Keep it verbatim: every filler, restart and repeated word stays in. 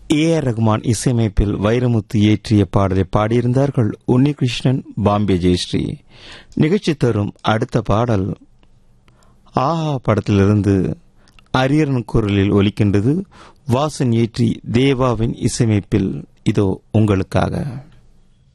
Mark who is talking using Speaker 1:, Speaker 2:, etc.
Speaker 1: A R Rahman இசையமைப்பில் வைரமுத்து இயற்றிய பாடலை பாடியிருந்தார்கள் உன்னிகிருஷ்ணன், பாம்பே ஜெயஸ்ரீ. நிகழ்ச்சி தரும் அடுத்த பாடல் ஆஹா படத்திலிருந்து அரியரன் குரலில் ஒலிக்கின்றது. வாசன் இயற்றி தேவாவின் இசையமைப்பில் இதோ உங்களுக்காக.